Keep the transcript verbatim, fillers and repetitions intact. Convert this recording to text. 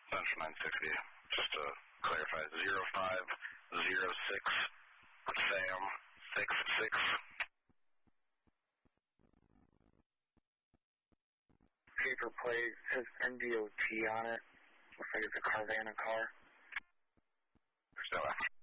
Central nine sixty. Just to clarify, zero five zero six Sam six six. Paper plate says N D O T on it. Looks like it's a Carvana car. There's no